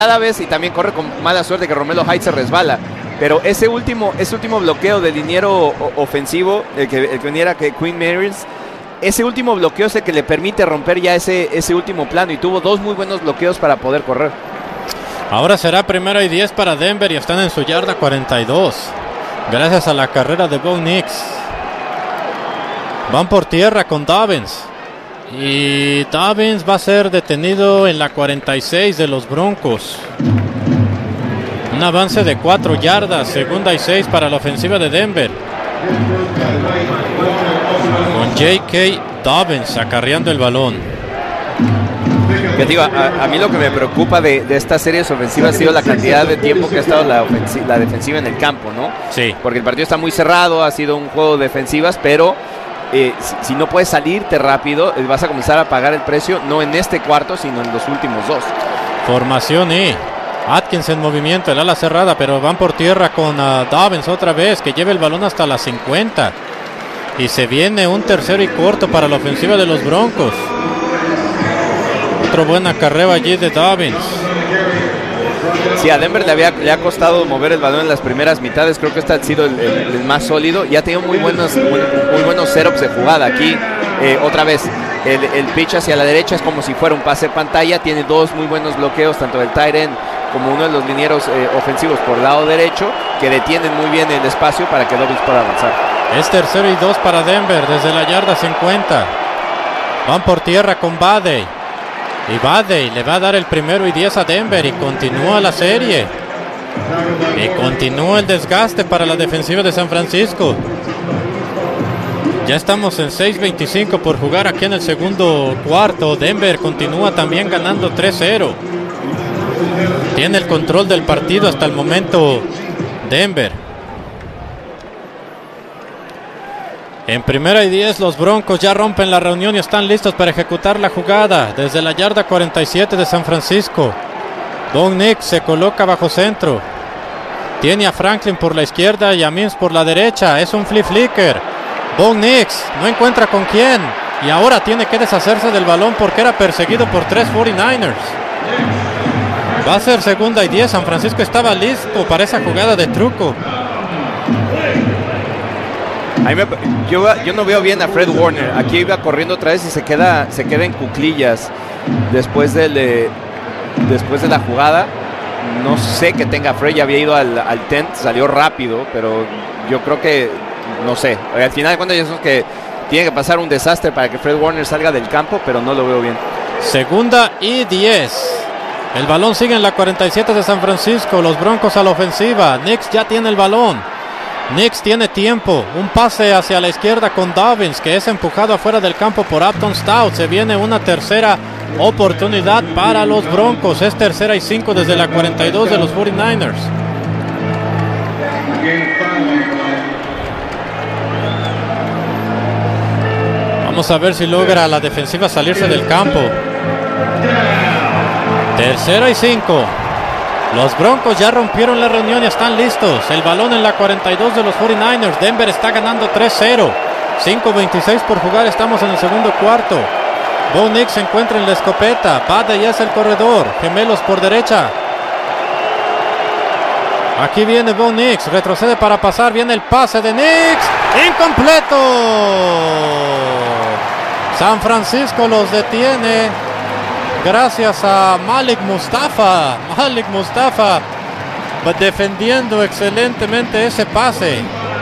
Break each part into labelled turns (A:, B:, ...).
A: cada vez, y también corre con mala suerte que Romello Height se resbala. Pero ese último bloqueo del liniero ofensivo, el que viniera que Quinn Meinerz, ese último bloqueo es el que le permite romper ya ese último plano, y tuvo dos muy buenos bloqueos para poder correr.
B: Ahora será 1st y 10 para Denver y están en su yarda 42. Gracias a la carrera de Bo Nix. Van por tierra con Dobbins. Y Dobbins va a ser detenido en la 46 de los Broncos. Un avance de 4 yardas, 2nd y 6 para la ofensiva de Denver. Con J.K. Dobbins acarreando el balón.
A: Que digo, a mí lo que me preocupa de estas series ofensivas ha sido la cantidad de tiempo que ha estado la defensiva en el campo, ¿no?
B: Sí.
A: Porque el partido está muy cerrado, ha sido un juego de defensivas, pero si no puedes salirte rápido, vas a comenzar a pagar el precio, no en este cuarto, sino en los últimos dos.
B: Formación y Atkins en movimiento, el ala cerrada, pero van por tierra con Dobbins otra vez, que lleva el balón hasta las 50. Y se viene un 3rd y corto para la ofensiva de los Broncos. Otro buen acarreo allí de Dobbins.
A: Sí, a Denver le ha costado mover el balón en las primeras mitades. Creo que este ha sido el más sólido y ha tenido muy buenos setups de jugada. Aquí otra vez el pitch hacia la derecha es como si fuera un pase pantalla. Tiene dos muy buenos bloqueos, tanto del tight end como uno de los linieros ofensivos por el lado derecho, que detienen muy bien el espacio para que Dobbins pueda avanzar.
B: Es 3rd y 2 para Denver desde la yarda 50. Van por tierra con Badey. Y Badey le va a dar el 1st y 10 a Denver y continúa la serie. Y continúa el desgaste para la defensiva de San Francisco. Ya estamos en 6:25 por jugar aquí en el segundo cuarto. Denver continúa también ganando 3-0. Tiene el control del partido hasta el momento Denver. En 1st y 10 los Broncos ya rompen la reunión y están listos para ejecutar la jugada. Desde la yarda 47 de San Francisco. Bo Nix se coloca bajo centro. Tiene a Franklin por la izquierda y a Mims por la derecha. Es un flip flicker. Bo Nix no encuentra con quién. Y ahora tiene que deshacerse del balón porque era perseguido por 3 49ers. Va a ser 2nd y 10. San Francisco estaba listo para esa jugada de truco.
A: Yo no veo bien a Fred Warner. Aquí iba corriendo otra vez y se queda en cuclillas después de la jugada. No sé que tenga Fred, ya había ido al tent, salió rápido, pero yo creo que, no sé, al final de cuentas ya es que tiene que pasar un desastre para que Fred Warner salga del campo, pero no lo veo bien.
B: 2nd y 10. El balón sigue en la 47 de San Francisco. Los Broncos a la ofensiva. Nix ya tiene el balón. Nix tiene tiempo, un pase hacia la izquierda con Dobbins, que es empujado afuera del campo por Upton Stout. Se viene una tercera oportunidad para los Broncos. Es 3rd y 5 desde la 42 de los 49ers. Vamos a ver si logra la defensiva salirse del campo. 3rd y 5. Los Broncos ya rompieron la reunión y están listos. El balón en la 42 de los 49ers. Denver está ganando 3-0. 5:26 por jugar. Estamos en el segundo cuarto. Bo Nix se encuentra en la escopeta. Badey ya es el corredor. Gemelos por derecha. Aquí viene Bo Nix. Retrocede para pasar. Viene el pase de Nix. ¡Incompleto! San Francisco los detiene. Gracias a Malik Mustafa defendiendo excelentemente ese pase.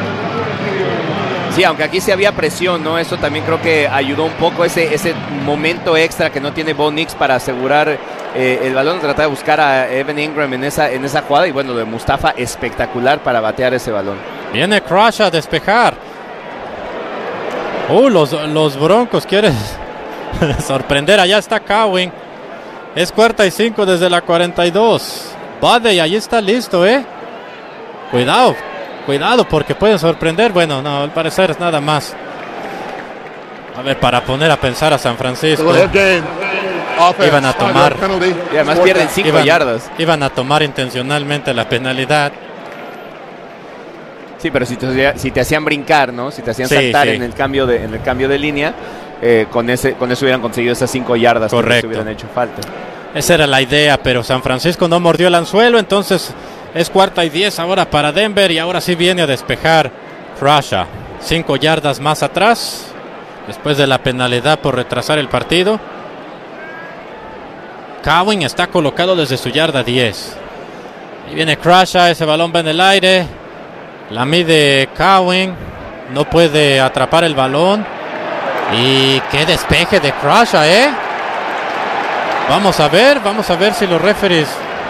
A: Sí, aunque aquí sí había presión, ¿no? Eso también creo que ayudó un poco ese momento extra que no tiene Bo Nix para asegurar el balón. Tratar de buscar a Evan Ingram en esa jugada. Y bueno, lo de Mustafa espectacular para batear ese balón.
B: Viene Crush a despejar. Los Broncos quieren sorprender. Allá está Cowing. Es 4th y 5 desde la 42. Badey, ahí está listo, Cuidado porque pueden sorprender. Bueno, no, al parecer es nada más. A ver, para poner a pensar a San Francisco. Iban a tomar.
A: Y además pierden 5 yardas.
B: Iban a tomar intencionalmente la penalidad.
A: Sí, pero si te hacían brincar, ¿no? Si te hacían saltar en el cambio de línea. Con eso hubieran conseguido esas 5 yardas.
B: Correcto.
A: Que hubieran hecho falta.
B: Esa era la idea, pero San Francisco no mordió el anzuelo, entonces es 4ª y 10 ahora para Denver y ahora sí viene a despejar Crusher. 5 yardas más atrás, después de la penalidad por retrasar el partido. Cowan está colocado desde su yarda 10. Y viene Crusher, ese balón va en el aire. La mide Cowan, no puede atrapar el balón. Y qué despeje de Crusher, Vamos a ver si los referees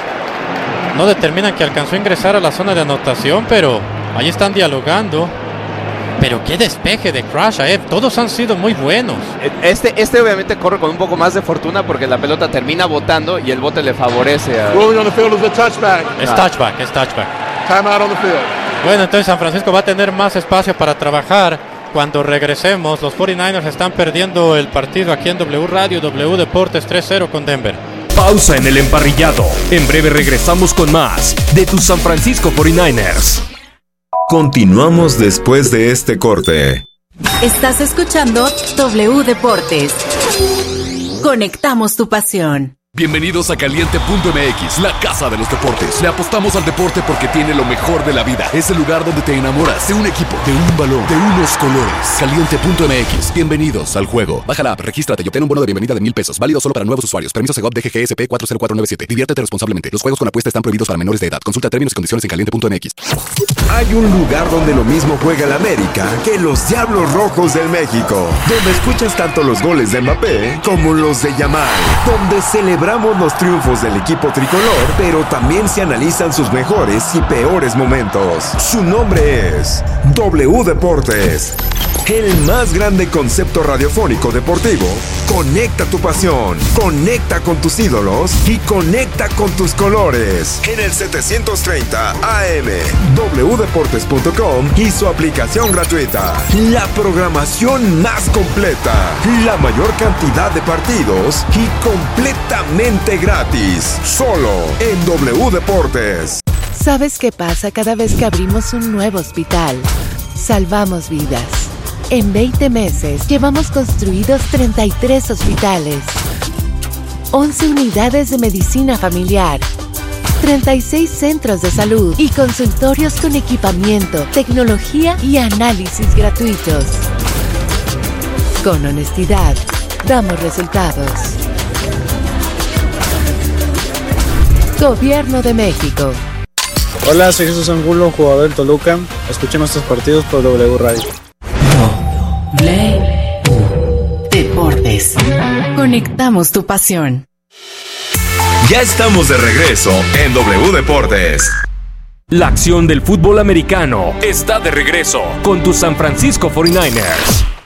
B: no determinan que alcanzó a ingresar a la zona de anotación, pero ahí están dialogando. Pero qué despeje de Crusher, Todos han sido muy buenos.
A: Este obviamente corre con un poco más de fortuna porque la pelota termina botando y el bote le favorece a...
B: Es touchback.
C: Timeout on the field.
B: Bueno, entonces San Francisco va a tener más espacio para trabajar cuando regresemos. Los 49ers están perdiendo el partido aquí en W Radio, W Deportes 3-0 con Denver.
D: Pausa en el emparrillado. En breve regresamos con más de tus San Francisco 49ers.
E: Continuamos después de este corte.
F: Estás escuchando W Deportes. Conectamos tu pasión.
G: Bienvenidos a Caliente.mx, la casa de los deportes. Le apostamos al deporte porque tiene lo mejor de la vida. Es el lugar donde te enamoras de un equipo, de un balón, de unos colores. Caliente.mx, bienvenidos al juego. Baja la app, regístrate y obtén un bono de bienvenida de $1,000. Válido solo para nuevos usuarios. Permiso Segov DGGSP 40497. Diviértete responsablemente. Los juegos con apuesta están prohibidos para menores de edad. Consulta términos y condiciones en Caliente.mx.
E: Hay un lugar donde lo mismo juega el América que los Diablos Rojos del México. Donde escuchas tanto los goles de Mbappé como los de Yamal. Donde celebramos los triunfos del equipo tricolor, pero también se analizan sus mejores y peores momentos. Su nombre es W Deportes. El más grande concepto radiofónico deportivo. Conecta tu pasión, conecta con tus ídolos y conecta con tus colores. En el 730 AM, wdeportes.com y su aplicación gratuita. La programación más completa, la mayor cantidad de partidos y completamente gratis. Solo en W Deportes.
H: ¿Sabes qué pasa cada vez que abrimos un nuevo hospital? Salvamos vidas. En 20 meses llevamos construidos 33 hospitales, 11 unidades de medicina familiar, 36 centros de salud y consultorios con equipamiento, tecnología y análisis gratuitos. Con honestidad, damos resultados. Gobierno de México.
I: Hola, soy Jesús Angulo, jugador del Toluca. Escuchen nuestros partidos por W Radio.
F: Deportes. Conectamos tu pasión.
E: Ya estamos de regreso en W Deportes.
D: La acción del fútbol americano está de regreso con tus San Francisco 49ers.